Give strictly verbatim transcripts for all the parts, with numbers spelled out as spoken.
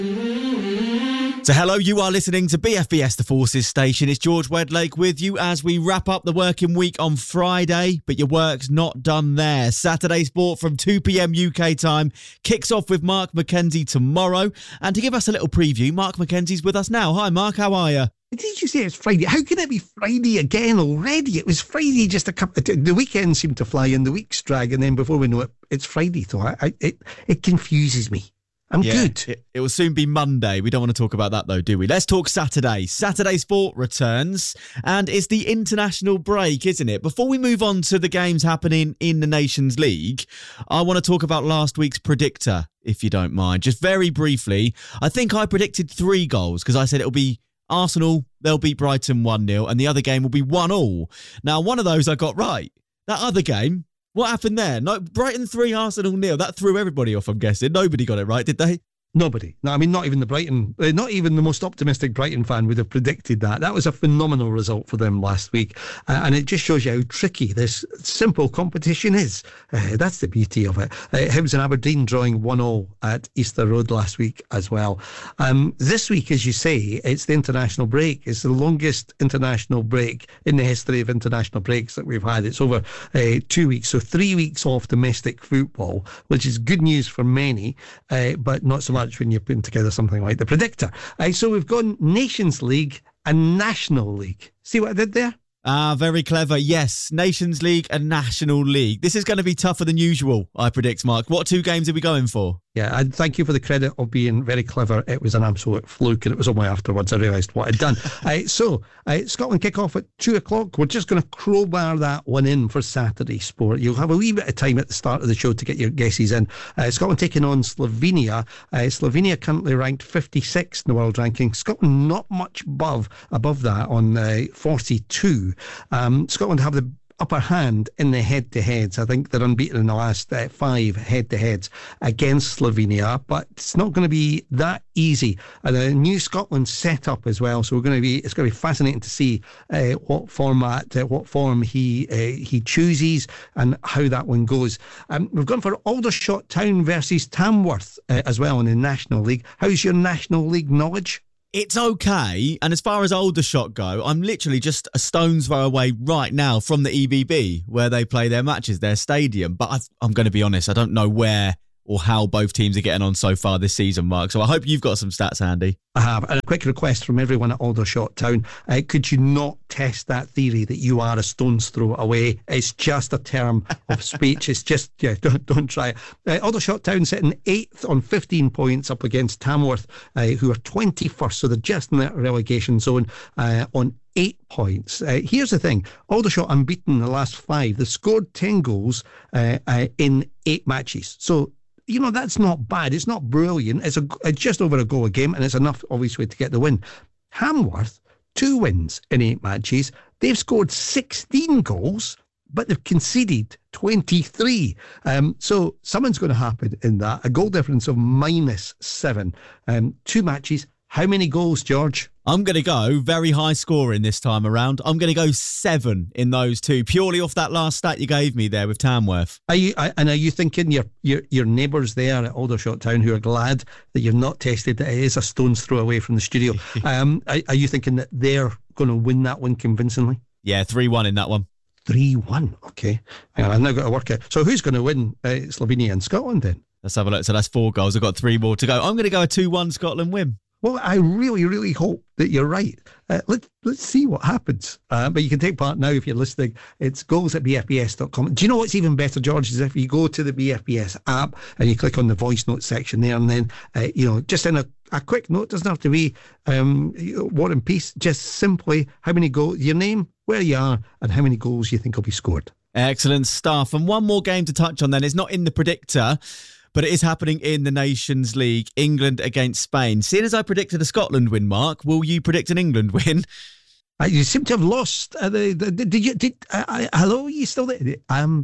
So hello, you are listening to B F B S The Forces Station. It's George Wedlake with you as we wrap up the working week on Friday, but your work's not done there. Saturday Sport from two p.m. U K time kicks off with Mark McKenzie tomorrow. And to give us a little preview, Mark McKenzie's with us now. Hi Mark, how are you? Did you say it's Friday? How can it be Friday again already? It was Friday just a couple of, the weekend seemed to fly in, the week's drag, and then before we know it, it's Friday. So I, I, it, it confuses me. I'm yeah, good. It, it will soon be Monday. We don't want to talk about that though, do we? Let's talk Saturday. Saturday Sport returns and it's the international break, isn't it? Before we move on to the games happening in the Nations League, I want to talk about last week's predictor, if you don't mind. Just very briefly, I think I predicted three goals because I said it'll be Arsenal, they'll beat Brighton one nil and the other game will be one all. Now, one of those I got right. That other game, what happened there? No, Brighton three, Arsenal nil. That threw everybody off, I'm guessing. Nobody got it right, did they? Nobody. No, I mean, not even the Brighton, uh, not even the most optimistic Brighton fan would have predicted that. That was a phenomenal result for them last week. Uh, and it just shows you how tricky this simple competition is. Uh, that's the beauty of it. Uh, Hibs and Aberdeen drawing one all at Easter Road last week as well. Um, this week, as you say, it's the international break. It's the longest international break in the history of international breaks that we've had. It's over uh, two weeks. So three weeks off domestic football, which is good news for many, uh, but not so much when you're putting together something like the predictor. Uh, so we've gone Nations League and National League. See what I did there? Ah, very clever. Yes, Nations League and National League. This is going to be tougher than usual, I predict, Mark. What two games are we going for? Yeah, and thank you for the credit of being very clever. It was an absolute fluke, and it was only afterwards I realised what I'd done. uh, so, uh, Scotland kick off at two o'clock. We're just going to crowbar that one in for Saturday Sport. You'll have a wee bit of time at the start of the show to get your guesses in. Uh, Scotland taking on Slovenia. Uh, Slovenia currently ranked fifty-sixth in the world ranking. Scotland not much above above that on uh, forty-two. Um, Scotland have the upper hand in the head-to-heads. I think they're unbeaten in the last uh, five head-to-heads against Slovenia, but it's not going to be that easy. And a new Scotland set up as well, so we're going to be. It's going to be fascinating to see uh, what format, uh, what form he uh, he chooses, and how that one goes. Um, we've gone for Aldershot Town versus Tamworth uh, as well in the National League. How's your National League knowledge? It's okay. And as far as Aldershot go, I'm literally just a stone's throw away right now from the E B B where they play their matches, their stadium. But I've, I'm going to be honest, I don't know where or how both teams are getting on so far this season, Mark. So I hope you've got some stats handy. I have. And a quick request from everyone at Aldershot Town. Uh, could you not test that theory that you are a stone's throw away? It's just a term of speech. It's just, yeah, don't, don't try it. Uh, Aldershot Town sitting eighth on fifteen points up against Tamworth, uh, who are twenty-first. So they're just in that relegation zone uh, on eight points. Uh, here's the thing. Aldershot unbeaten in the last five. They've scored ten goals uh, uh, in eight matches. So, you know, that's not bad. It's not brilliant. It's, a, it's just over a goal a game, and it's enough, obviously, to get the win. Hamworth, two wins in eight matches. They've scored sixteen goals, but they've conceded twenty-three. Um, so something's going to happen in that. A goal difference of minus seven. Um, two matches. How many goals, George? I'm going to go very high scoring this time around. I'm going to go seven in those two, purely off that last stat you gave me there with Tamworth. Are you, and are you thinking your your, your neighbours there at Aldershot Town who are glad that you've not tested that it is a stone's throw away from the studio, um, are, are you thinking that they're going to win that one convincingly? Yeah, three one in that one. three one, okay. Hang on, I've now got to work out. So who's going to win uh, Slovenia and Scotland then? Let's have a look. So that's four goals. I've got three more to go. I'm going to go a two one Scotland win. Well, I really, really hope that you're right. Uh, let, let's see what happens. Uh, but you can take part now if you're listening. It's goals at b f b s dot com. Do you know what's even better, George, is if you go to the B F B S app and you click on the voice note section there, and then, uh, you know, just in a, a quick note, doesn't have to be um, War and Peace, just simply how many goals, your name, where you are, and how many goals you think will be scored. Excellent stuff. And one more game to touch on then. It's not in the predictor, but it is happening in the Nations League, England against Spain. Seeing as I predicted a Scotland win, Mark, will you predict an England win? Uh, you seem to have lost. Uh, the, the, did you? Did uh, I, hello? Are you still there? Um,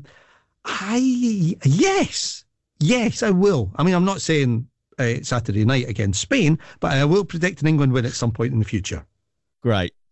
I yes, yes, I will. I mean, I'm not saying uh, Saturday night against Spain, but I will predict an England win at some point in the future. Great.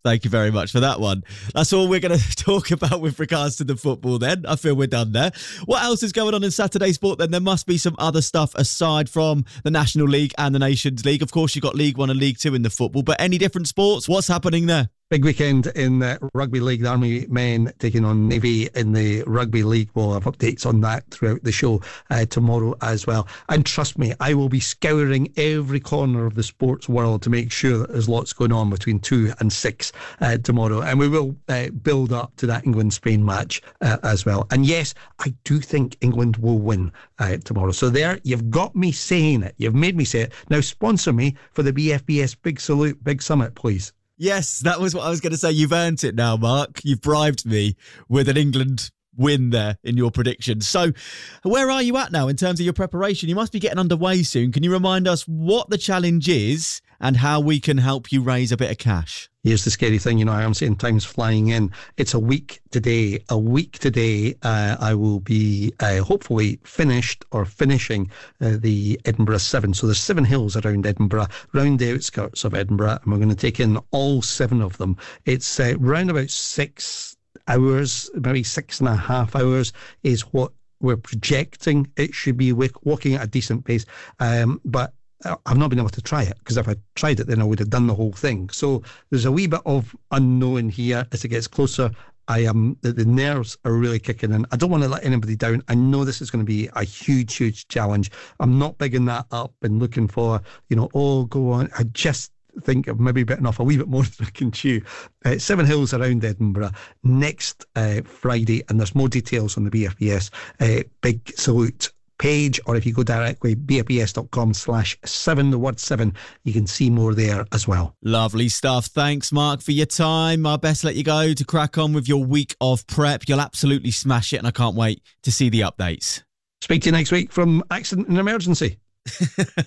Thank you very much for that one. That's all we're going to talk about with regards to the football then. I feel we're done there. What else is going on in Saturday sport then? There must be some other stuff aside from the National League and the Nations League. Of course, you've got League One and League Two in the football, but any different sports? What's happening there? Big weekend in the Rugby League. The Army men taking on Navy in the Rugby League. We'll have updates on that throughout the show uh, tomorrow as well. And trust me, I will be scouring every corner of the sports world to make sure that there's lots going on between two and six uh, tomorrow. And we will uh, build up to that England-Spain match uh, as well. And yes, I do think England will win uh, tomorrow. So there, you've got me saying it. You've made me say it. Now sponsor me for the B F B S Big Salute, Big Summit, please. Yes, that was what I was going to say. You've earned it now, Mark. You've bribed me with an England win there in your prediction. So where are you at now in terms of your preparation? You must be getting underway soon. Can you remind us what the challenge is and how we can help you raise a bit of cash? Here's the scary thing, you know, I'm saying time's flying in. It's a week today. A week today, uh, I will be uh, hopefully finished or finishing uh, the Edinburgh Seven. So there's seven hills around Edinburgh, around the outskirts of Edinburgh, and we're going to take in all seven of them. It's uh, round about six hours, maybe six and a half hours is what we're projecting it should be, walking at a decent pace. Um, but I've not been able to try it, because if I tried it, then I would have done the whole thing. So there's a wee bit of unknown here as it gets closer. I am the, the nerves are really kicking in. I don't want to let anybody down. I know this is going to be a huge, huge challenge. I'm not bigging that up and looking for, you know, oh, go on. I just think I've maybe bitten off a wee bit more than I can chew. Uh, Seven Hills around Edinburgh next uh, Friday, and there's more details on the B F B S uh, Big Salute page, or if you go directly bfbs.com slash seven, the word seven, you can see more there as well. Lovely stuff. Thanks, Mark, for your time. I best let you go to crack on with your week of prep. You'll absolutely smash it, and I can't wait to see the updates. Speak to you next week from Accident and Emergency.